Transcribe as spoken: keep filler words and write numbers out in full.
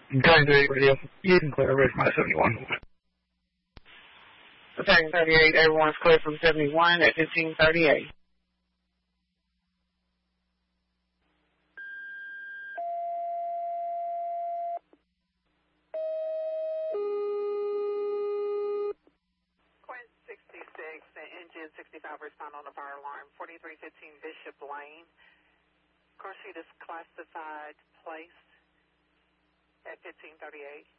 Going to radio. You can clear away from my seventy-one. Battalion thirty-eight, everyone's clear from seventy-one at fifteen thirty-eight. Quint sixty-six, engine sixty-five, respond on the fire alarm. forty-three fifteen Bishop Lane. Car sheet is classified place at fifteen thirty-eight.